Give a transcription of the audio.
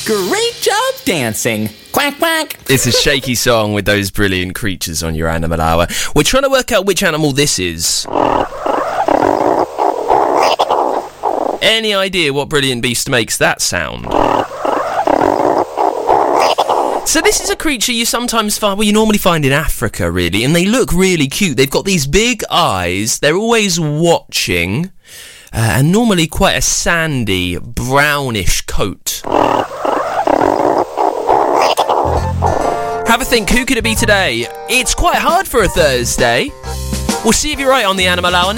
Great job dancing. Quack, quack. It's a shaky song with those brilliant creatures on your Animal Hour. We're trying to work out which animal this is. Any idea what brilliant beast makes that sound? So this is a creature you sometimes find, well, you normally find in Africa, really, and they look really cute. They've got these big eyes, they're always watching, and normally quite a sandy, brownish coat. Have a think, who could it be today? It's quite hard for a Thursday. We'll see if you're right on the Animal Hour.